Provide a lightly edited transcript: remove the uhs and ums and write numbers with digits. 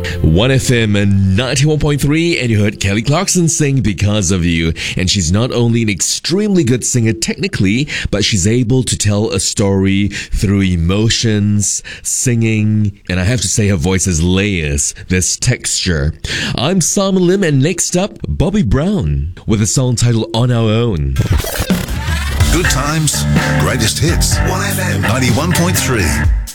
1FM 91.3, and you heard Kelly Clarkson sing Because of You. And she's not only an extremely good singer technically, but she's able to tell a story through emotions, singing, and I have to say her voice has layers, there's texture. I'm Simon Lim, and next up, Bobby Brown with a song titled On Our Own. Good times, greatest hits. 1FM 91.3.